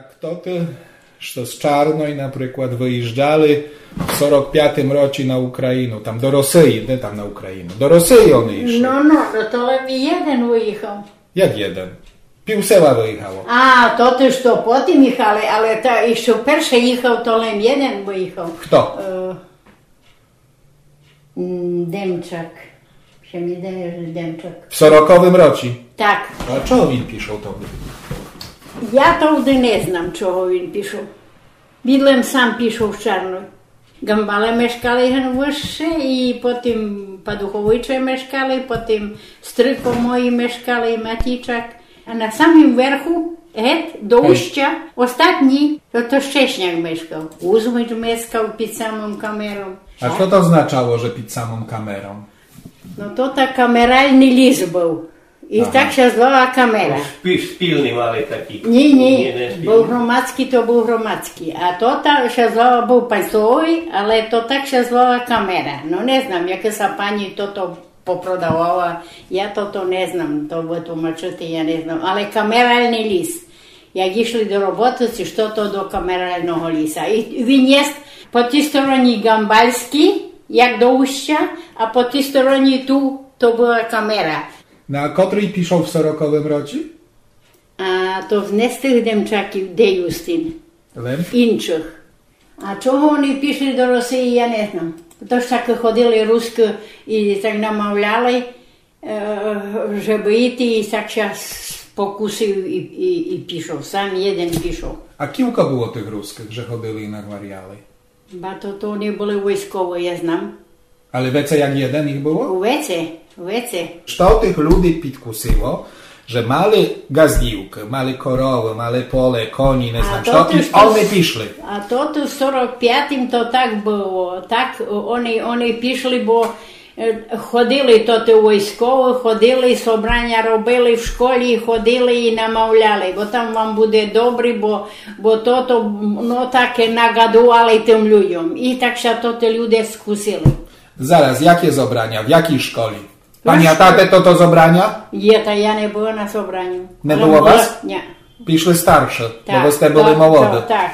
Jak to ty, що з Czarnej, наприклад, виїжджали в 45-м році на Україну, там до Росії, де там на Україну? До Росії вони йшли. No, to jeden wyjechał. Jak jeden? Пів села виїхало. A, to też to potem jechali, ale to jeszcze pierwszy jechał, to len jeden wyjechał. Kto? Демчак. Się mi daje, że Демчак. W 40-м році? Tak. A czego він пішов тоді? Ja to nie znam, czego він пішов. Він сам пішов з Czarnej. Gambale mieszkali wyższe i potem Paduchowicze mieszkali, potem stryko moi mieszkali, Maticzak. A na samym werchu, do ujścia, ostatni, to Szcześniak mieszkał. Uzmycz mieszkał pod samą kamerą. A co to oznaczało, że pod samą kamerą? No to tak kameralny lis był. I tak się zwała kamera. Szpilny mały taki. Nie, był gromadzki, to był gromadzki. A to tak się zwała, był państwowy, ale to tak się zwała kamera. No nie znam, jaka pani to poprodawała. Ja to nie znam, to wytłumaczycie, ja nie znam. Ale kameralny lis. Jak išli do roboty, to do kameralnego lisa. I він jest po tej stronie Gambalski, jak do ujścia, a po tej stronie tu to była kamera. Na której piszą w 40-ym roці? A to w nestych Demczakів, de Justin. Lem? Інших. A czego oni piszli do Rosji, ja nie znam. Toż tak chodzili ruskie i tak namawiali, żeby iść i tak się pokusił i piszą. Sam jeden piszą. A kilka było tych ruskich, że chodzili i nagwariali? Ba to nie byli wojskowe, ja znam. Ale wiecie jak jeden ich było? Wiecie. Co tych ludzi podkusiło, że mali gazdiłkę, mali korowy, mali pole, koni, nie znam co, i oni piszli. A to w 45-ym to tak było. Tak oni piszli, bo ходили to wojskowe, ходили, sobrania robili w szkole, ходили i namawiali, bo tam wam będzie dobry, bo to no takie nagadowali tym ludziom. I tak się to te ludzie skusili. Zaraz, jakie zobrania? W jakiej szkoli? Pamiętacie to zobrania? Ja nie była na sobraniu. Nie było was? Nie. Piszli starsze, Tak, bo byście byli młode. Tak.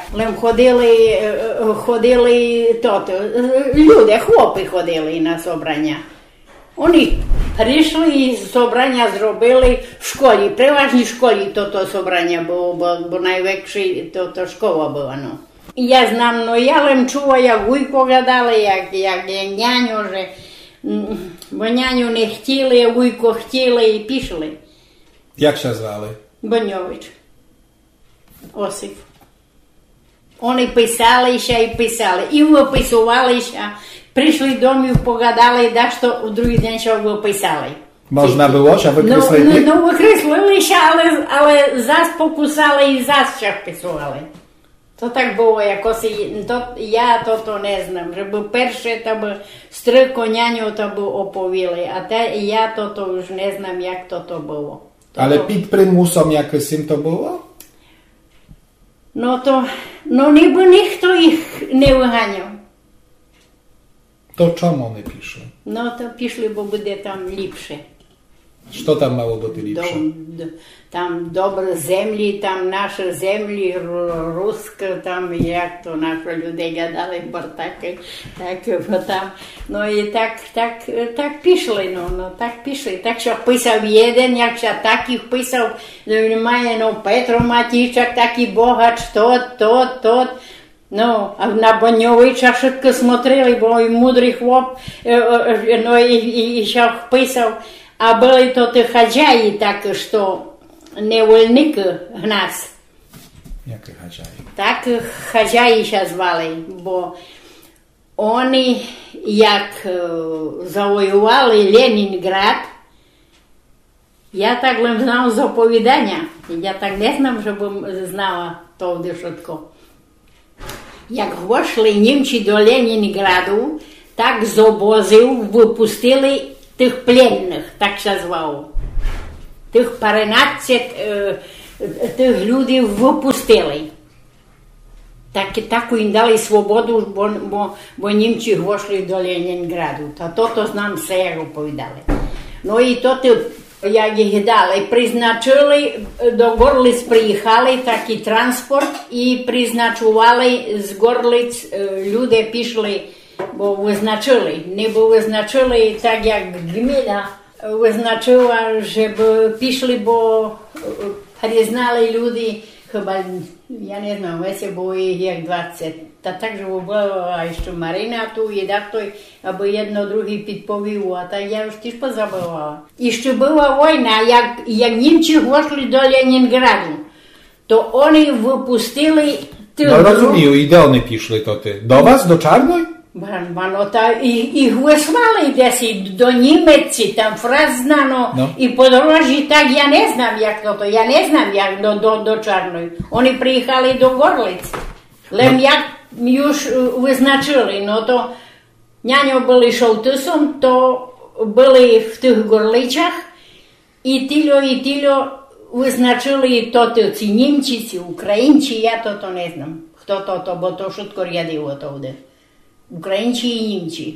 Ходили ludzie, chłopy chodzili na sobrania. Oni przyszli i sobrania zrobili w szkole, przeważnie w szkole to sobrania było, bo największe to szkoła była, no. I ja znam, no ja len czuła, jak wujko gadali, jak nianiu, że bo nianiu nie chcieli, wujko chcieli i piszli. Jak się zwali? Boniowicz. Osip. Oni pisali się i pisali. I wypisywali się. Przyszli do mnie, pogadali, dasz to w drugi dzień się wypisali. Można było się wykreślili? No wykreślili się, ale zas pokusali i zas się wpisywali. To tak było jakoś, ja to nie znam, żeby pierwsze to by stryko nianiu to by opowiedzieli, a ja to już nie znam, jak to było. Ale pід примусом jakimś to było? No niby nikt ich nie wyganiał. To czemu one piszą? No to piszli, bo będzie tam lepsze. Co tam mało będzie lepsze? Tam dobre ziemi, tam nasze ziemi, ruskie, tam jak to nasze ludzie gadali, bo tak, tam, no i tak piszli, no tak piszli, tak się pisał jeden, jak się takich pisał, no Petro Maticzak, taki bogacz, to, no, a na Boniowicza wszystko смотрели, bo i mądry chłop, no i się pisał, a byli to te chadzaji takie, że niewolniki nas. Jakie chadzaji? Tak chadzaji się zwali, bo oni jak zawojowali Leningrad, ja tak znam z opowiadania, ja tak nie znam, żebym znała to wszystko. Jak weszli Niemcy do Leningradu, tak z obozów wypustili tych plennych, tak się zwało. Tych 15 tych ludzi wypustili. Taką im dali swobodu, bo Niemcy weszli do Leningradu. To znam, co jak opowiadali. No i to Jak ich dali, призначили, до Горлиць приїхали, такий транспорт, і призначували з Горлиць, люди пішли, бо визначили, ніби визначили так, як гміна визначила, щоб пішли, бо признали люди, хіба, я не знаю, весь було їх як 20. Та так же була ще Марина ту, і так той, аби jedno другий підповів, а так я ж теж позабувала. І ще була війна, як німці вийшли до Ленінграду, то вони випустили... No rozumію, і де вони пішли то ти? До вас, до Czarnej? Воно та їх вислали десь до Німечці, там фраз знано, і по дорожі так я не знав, як то, я не знав, як до Czarnej. Вони приїхали до Горлиць. Лем як już визначили, no to няньо були шовтисом, то були в тих Горличах, і тільо визначили то ці німці, ці українці, я то не знам, хто то, бо то швидко рядило то буде. Українці і німці.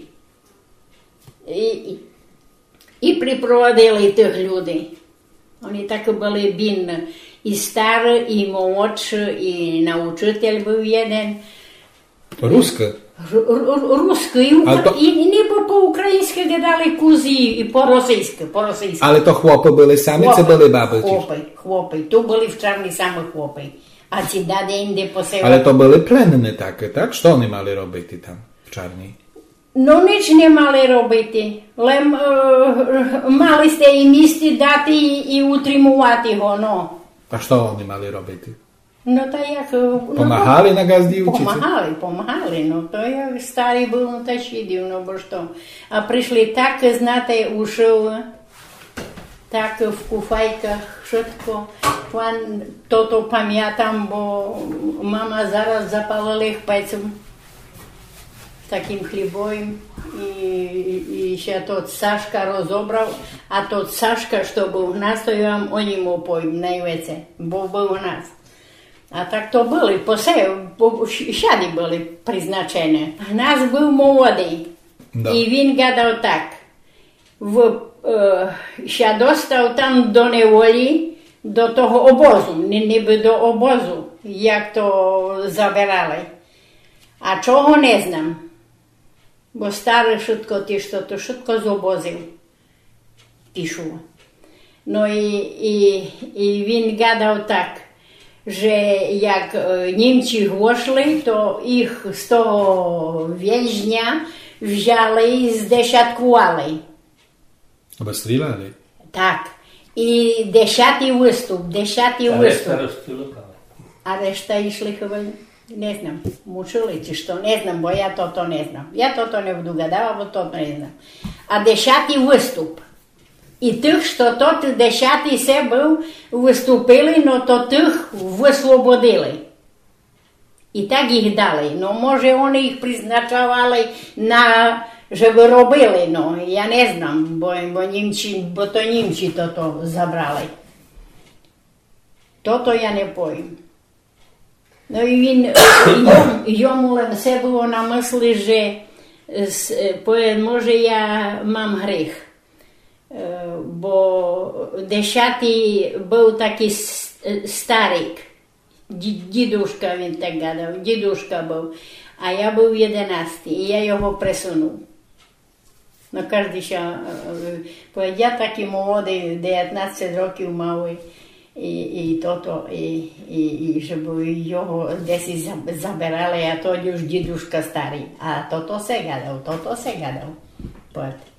І припроводили тих людей. Вони так були бідні. І старий, і молодший, і научитель був один. Руська? Руський, і ніби по-українськи гадали кузі, і по-російськи. Але то хлопи були самі, це були баби? Хлопи. То були в Czarnej саме хлопи. А ці даде інде посилали. Але то були пленені такі, так? Що вони мали робити там, в Czarnej? Ну, ніч не мали робити. Лем мали з тієї місті дати і утримувати його, ну. А що вони мали робити? Ну, та як... Помагали на газдівці? Помагали. Ну, то як старий був, ну, та ще дивно, бо що. А прийшли так, знаєте, ушов, так в куфайках, швидко. То пам'ятам, бо мама зараз запалила пецем таким хлібом. І ще тот Сашка розобрав, а тот Сашка, що був в нас, то я вам о ньому повім найвеце, бо був у нас. А так то були, щади були призначені. А нас був молодий, і він гадав так, ще достав там до неволі, до того обозу, ніби до обозу, як то забирали. А чого не знам. Бо старий швидко то швидко з обозів пішов. Ну і він гадав так, що як німці вийшли, то їх з того в'язня взяли і здешаткували. Обстріляли? Так. І 10-й виступ. А решта йшли хіба? Не знам, мучили чи що, не знам, бо я то не знам. Я то не буду гадала, бо то не знам. А 10-й виступ. І тих, що тот 10-й се був, виступили, но то тих висвободили. І так їх дали. Ну, може, вони їх призначували на, щоб робили, ну, я не знам, бо то німці то забрали. То я не пойму. Ну і він, йому все було на мислі, що може я мам гріх. Бо 10-й був такий старик, дідушка він так гадав, дідушка був, а я був 11-й, і я його присунув. Ну, кожен ще, я такий молодий, 19 років мав, і щоб його десь забирали, а тоді ж дідушка старий. А то се гадав.